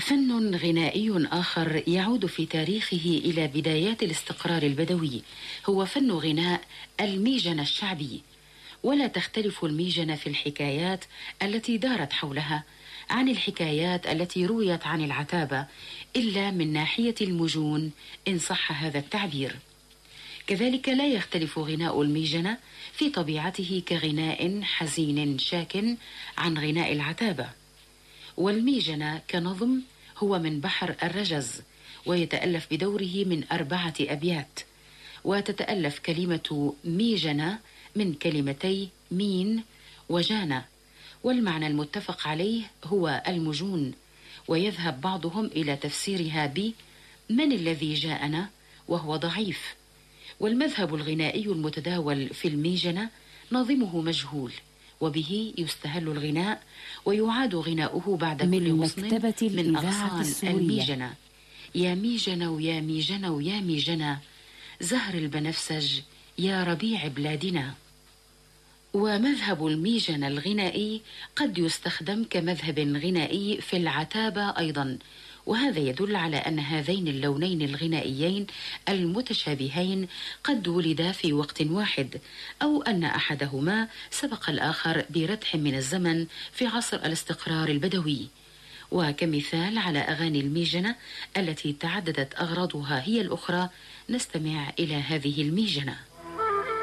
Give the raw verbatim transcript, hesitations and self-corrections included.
فن غنائي آخر يعود في تاريخه إلى بدايات الاستقرار البدوي هو فن غناء الميجنة الشعبي. ولا تختلف الميجنة في الحكايات التي دارت حولها عن الحكايات التي رويت عن العتابة، إلا من ناحية المجون إن صح هذا التعبير. كذلك لا يختلف غناء الميجنة في طبيعته كغناء حزين شاك عن غناء العتابة. والميجنة كنظم هو من بحر الرجز، ويتألف بدوره من أربعة أبيات، وتتألف كلمة ميجنة من كلمتي مين وجانا، والمعنى المتفق عليه هو المجون، ويذهب بعضهم إلى تفسيرها ب من الذي جاءنا وهو ضعيف. والمذهب الغنائي المتداول في الميجنة ناظمه مجهول، وبه يستهل الغناء ويعاد غناؤه بعد كل غصن من أغصان الميجنة. يا ميجنة ويا ميجنة ويا ميجنة زهر البنفسج يا ربيع بلادنا. ومذهب الميجنة الغنائي قد يستخدم كمذهب غنائي في العتابة أيضا، وهذا يدل على أن هذين اللونين الغنائيين المتشابهين قد ولدا في وقت واحد، أو أن أحدهما سبق الآخر بردح من الزمن في عصر الاستقرار البدوي. وكمثال على أغاني الميجنة التي تعددت أغراضها هي الأخرى، نستمع إلى هذه الميجنة.